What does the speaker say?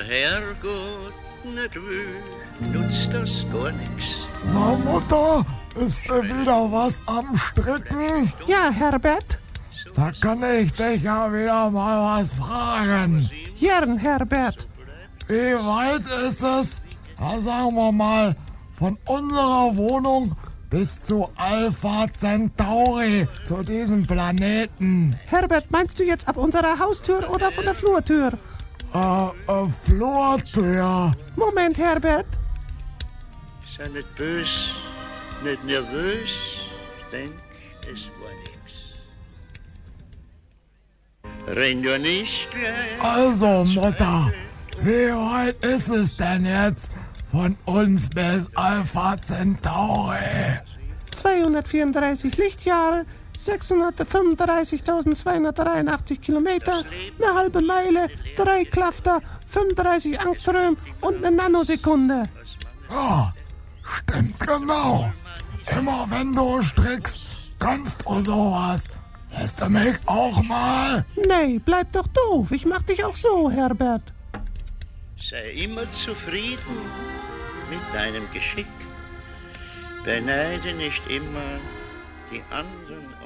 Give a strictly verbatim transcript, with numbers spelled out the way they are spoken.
Herrgott nicht will, nutzt das gar nix. Na Mutter, ist da wieder was am Stricken? Ja, Herbert. Da kann ich dich ja wieder mal was fragen. Gern, Herbert. Wie weit ist es, na sagen wir mal, von unserer Wohnung bis zu Alpha Centauri, zu diesem Planeten? Herbert, meinst du jetzt ab unserer Haustür oder von der Flurtür? Äh, äh, Flurtür. Moment, Herbert. Sei nicht bös, nicht nervös, denk, es war nix. Renn ja nicht gleich. Also Mutter, wie weit ist es denn jetzt von uns bis Alpha Centauri? zweihundertvierunddreißig Lichtjahre, sechshundertfünfunddreißigtausendzweihundertdreiundachtzig Kilometer, eine halbe Meile, drei Klafter, fünfunddreißig Angström und eine Nanosekunde. Ja, stimmt genau. Immer wenn du strickst, kannst du sowas. Lässt du mich auch mal? Nee, bleib doch doof. Ich mach dich auch so, Herbert. Sei immer zufrieden mit deinem Geschick. Beneide nicht immer die anderen